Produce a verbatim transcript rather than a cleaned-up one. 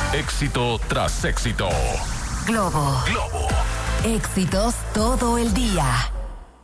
Éxito tras éxito. Globo. Globo. Éxitos todo el día.